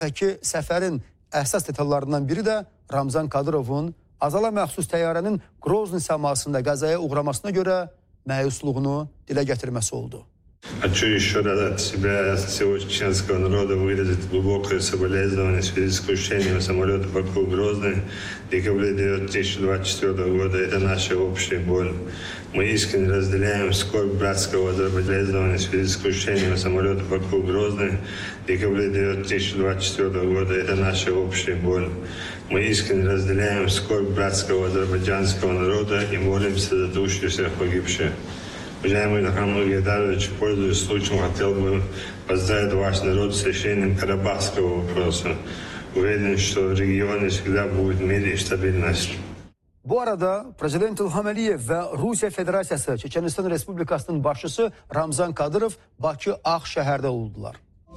Peki səfərin əsas detallarından biri də Ramzan Kadyrovun Azala məxsus təyyarənin Grozny səmasında qəzaya uğramasına görə məyusluğunu dilə gətirməsi oldu. Хочу еще раз от себя, от всего чеченского народа выразить глубокое соболезнование в связи с крушением самолета вокруг Грозной в декабре 2024 года. Это наша общая боль. Мы искренне разделяем скорбь братского соболезнования в связи с крушением самолета вокруг Грозной в декабре 2024 года. Это наша общая боль. Мы искренне разделяем скорбь братского азербайджанского народа и молимся за души всех погибших. Уважаемый Нурхан Нургайдарович, пользуясь случаем, хотел бы поздравить ваш народ с решением карабахского вопроса. Уверен, что в регионе всегда будет мир и стабильность. Bu arada Prezident İlham Əliyev və Rusiya Federasiyası Çeçenistan Respublikasının başçısı Ramzan Kadyrov Bakı Ağşəhərdə oldular.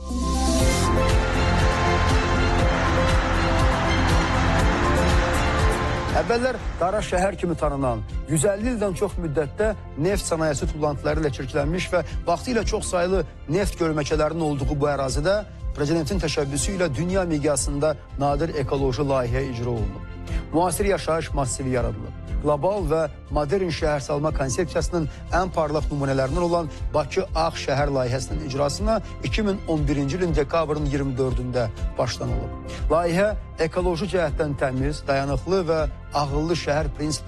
Əvvəllər Qara şəhər kimi tanınan, 150 ildən çox müddətdə neft sənayesi tullantıları ilə çirklənmiş və vaxtilə çox sayılı neft gölməkələrinin olduğu bu ərazidə Prezidentin təşəbbüsü ilə dünya miqyasında nadir ekoloji layihə icra olunub. Müasir yaşayış massivi yaradılıb. Qlobal və modern şəhərsalma konsepsiyasının ən parlaq nümunələrindən olan Bakı Ağşəhər layihəsinin icrasına 2011-ci ilin dekabrın 24-də başlanılıb. Layihə ekoloji cəhətdən təmiz, dayanıqlı və ağıllı şəhər prinsipləri